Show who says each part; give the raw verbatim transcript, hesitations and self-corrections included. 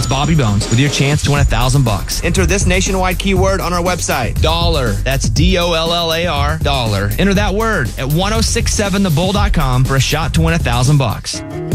Speaker 1: Bobby Bones with your chance to win a thousand bucks. Enter this nationwide keyword on our website. Dollar. That's D O L L A R. Dollar. Enter that word at ten sixty-seven the bull dot com for a shot to win a thousand bucks.